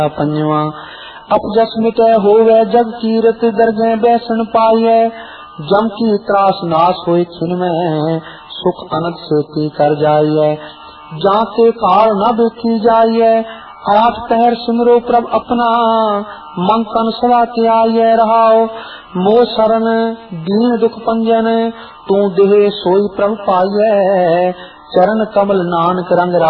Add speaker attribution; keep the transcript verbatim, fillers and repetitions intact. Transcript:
Speaker 1: पंजवा अपजस मिटै होवे जग कीरत दरगे बैसन पाइए जम की त्रास नाश होए छिन में सुख अनंत सेती कर जाइए जाके काल न देखी जाइए आठ पहर सिमरो प्रभ अपना मन तन सवा के आइए रहाओ मो शरण दीन दुख पंजन तू देह सोई प्रभ पाइए चरण कमल नानक रंग